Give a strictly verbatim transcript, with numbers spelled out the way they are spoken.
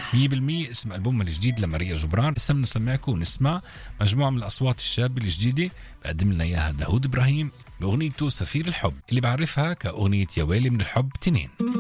مية بالمية اسم ألبومها الجديد لماريا جبران. لسه بنسمعكم ونسمع مجموعة من الأصوات الشابة الجديدة بقدم لنا إياها داود إبراهيم بأغنيته سفير الحب، اللي بعرفها كأغنية يا ويلي من الحب تنين.